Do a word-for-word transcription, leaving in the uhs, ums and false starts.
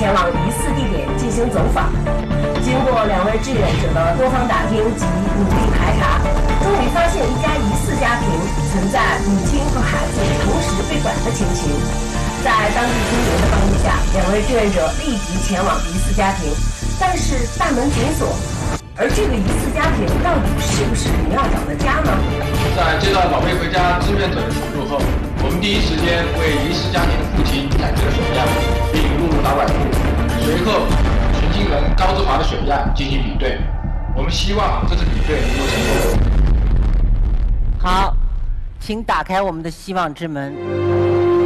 前往疑似地点进行走访。经过两位志愿者的多方打听及努力排查，终于发现一家疑似家庭存在母亲和孩子同时被拐的情形。在当地居民的帮助下，两位志愿者立即前往疑似家庭，但是大门紧锁。而这个疑似家庭到底是不是李校长的家呢？ 在接到宝贝回家志愿者的求助后，我们第一时间为疑似家庭的父亲采集了血样，并录入导管库。随后，寻亲人高志华的血样进行比对。我们希望这次比对能够成功。 好，请打开我们的希望之门。